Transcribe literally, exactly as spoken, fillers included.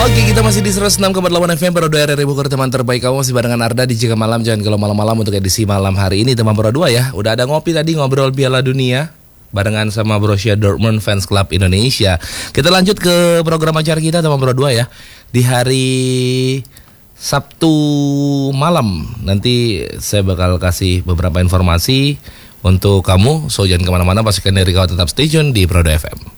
Oke, kita masih di seratus enam koma delapan F M Pro dua R R I Bogor, teman terbaik kamu masih barengan Arda di Jika Malam. Jangan kalau malam-malam untuk edisi malam hari ini teman Pro dua ya. Udah ada ngopi tadi, ngobrol Piala Dunia barengan sama Borussia Dortmund Fans Club Indonesia. Kita lanjut ke program acara kita teman Pro dua ya. Di hari Sabtu malam nanti saya bakal kasih beberapa informasi untuk kamu. So jangan kemana-mana, pastikan dari kau tetap stay tune di Pro dua F M.